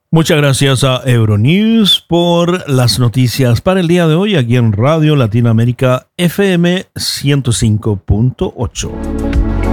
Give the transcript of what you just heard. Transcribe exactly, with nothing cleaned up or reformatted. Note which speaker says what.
Speaker 1: Muchas gracias a Euronews por las noticias para el día de hoy aquí en Radio Latinoamérica F M ciento cinco punto ocho.